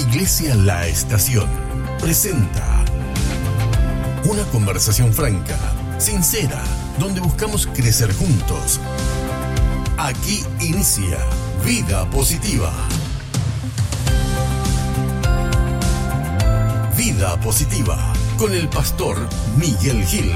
Iglesia La Estación presenta una conversación franca, sincera, donde buscamos crecer juntos. Aquí inicia Vida Positiva. Vida Positiva con el pastor Miguel Gil.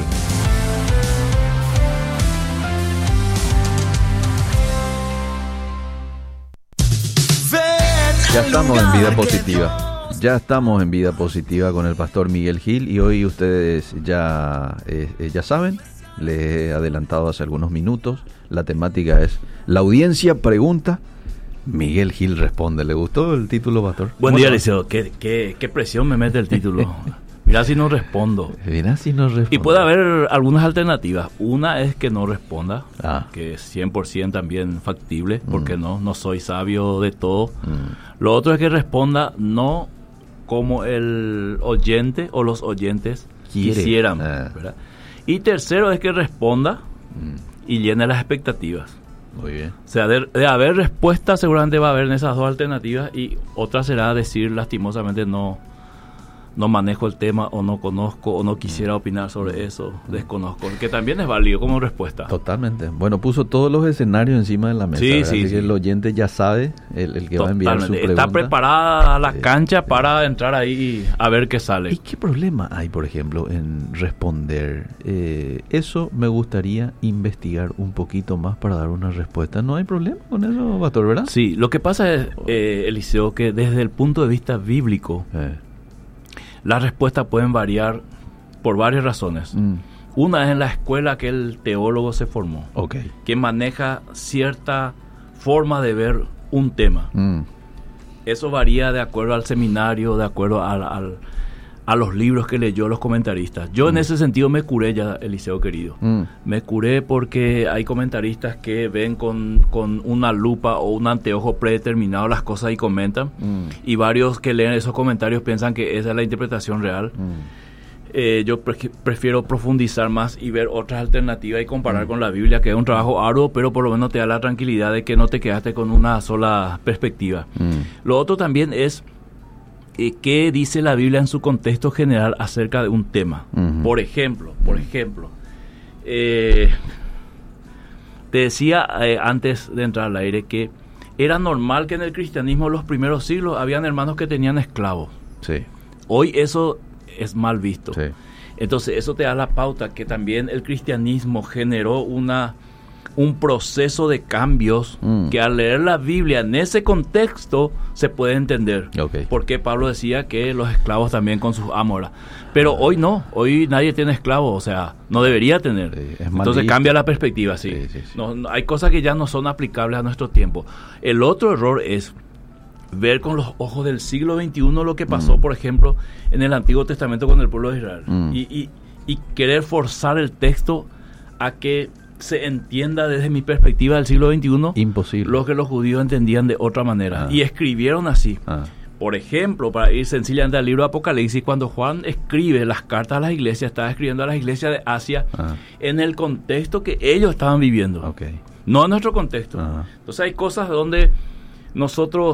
Ya estamos en Vida Positiva. Ya estamos en Vida Positiva con el pastor Miguel Gil y hoy ustedes ya saben, les he adelantado hace algunos minutos, la temática es la audiencia pregunta, Miguel Gil responde. ¿Le gustó el título, pastor? Buen día, Liceo. ¿Qué presión me mete el título? Mirá si no respondo. Y puede haber algunas alternativas. Una es que no responda, que es 100% también factible, porque no soy sabio de todo. Lo otro es que responda no como el oyente o los oyentes quisieran, ¿verdad? Y tercero es que responda y llene las expectativas. Muy bien. O sea, de haber respuesta seguramente va a haber en esas dos alternativas, y otra será decir lastimosamente no manejo el tema, o no conozco, o no quisiera opinar sobre eso, desconozco, que también es válido como respuesta. Totalmente. Bueno, puso todos los escenarios encima de la mesa. Sí. Así que el oyente ya sabe, el que va a enviar su pregunta. Está preparada la cancha para entrar ahí a ver qué sale. ¿Y qué problema hay, por ejemplo, en responder? Eso me gustaría investigar un poquito más para dar una respuesta. ¿No hay problema con eso, pastor, verdad? Sí, lo que pasa es, Eliseo, que desde el punto de vista bíblico, las respuestas pueden variar por varias razones. Una es en la escuela que el teólogo se formó, que maneja cierta forma de ver un tema. Eso varía de acuerdo al seminario, de acuerdo a los libros que leyó, los comentaristas. Yo en ese sentido me curé ya, Eliseo querido. Me curé porque hay comentaristas que ven con una lupa o un anteojo predeterminado las cosas y comentan. Y varios que leen esos comentarios piensan que esa es la interpretación real. Yo prefiero profundizar más y ver otras alternativas y comparar con la Biblia, que es un trabajo arduo, pero por lo menos te da la tranquilidad de que no te quedaste con una sola perspectiva. Lo otro también es qué dice la Biblia en su contexto general acerca de un tema. Por ejemplo, te decía antes de entrar al aire que era normal que en el cristianismo en los primeros siglos habían hermanos que tenían esclavos. Sí. Hoy eso es mal visto. Sí. Entonces eso te da la pauta que también el cristianismo generó un proceso de cambios que al leer la Biblia en ese contexto se puede entender. Porque Pablo decía que los esclavos también con sus amos. Pero hoy no, hoy nadie tiene esclavos, o sea, no debería tener. Entonces cambia la perspectiva, sí. No, hay cosas que ya no son aplicables a nuestro tiempo. El otro error es ver con los ojos del siglo XXI lo que pasó, por ejemplo, en el Antiguo Testamento con el pueblo de Israel. Y querer forzar el texto a que se entienda desde mi perspectiva del siglo XXI. Imposible. Lo que los judíos entendían de otra manera. Y escribieron así. Por ejemplo, para ir sencillamente al libro de Apocalipsis, cuando Juan escribe las cartas a las iglesias, estaba escribiendo a las iglesias de Asia en el contexto que ellos estaban viviendo. No en nuestro contexto. Entonces hay cosas donde nosotros